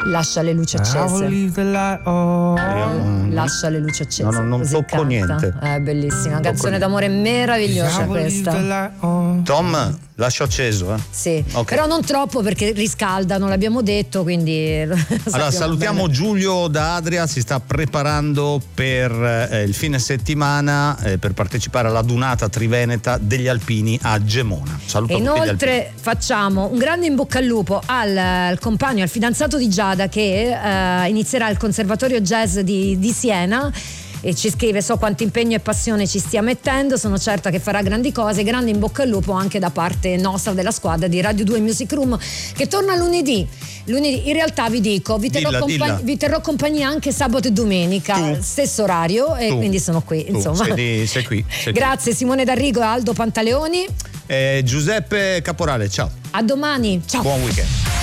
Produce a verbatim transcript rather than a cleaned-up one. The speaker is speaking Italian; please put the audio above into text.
Lascia le luci accese. Lascia le luci accese. No, no, non tocco niente. È bellissima, una canzone d'amore meravigliosa questa. Tom, lascio acceso, eh? Sì, okay. Però non troppo perché riscaldano, l'abbiamo detto, quindi. Allora salutiamo bene. Giulio da Adria, si sta preparando per eh, il fine settimana eh, per partecipare alla dunata triveneta degli alpini a Gemona. Saluto e inoltre facciamo un grande in bocca al lupo al, al compagno, al fidanzato di Giada che eh, inizierà il Conservatorio Jazz di, di Siena. E ci scrive: so quanto impegno e passione ci stia mettendo, sono certa che farà grandi cose. Grande in bocca al lupo anche da parte nostra, della squadra di Radio due Music Room, che torna lunedì. lunedì in realtà vi dico vi terrò, dilla, compagn- dilla. vi terrò compagnia anche sabato e domenica, tu. stesso orario, e tu. quindi sono qui, tu. insomma. Sei, di, sei qui sei Grazie qui. Simone D'Arrigo e Aldo Pantaleoni. eh, Giuseppe Caporale, ciao, a domani, ciao. buon weekend.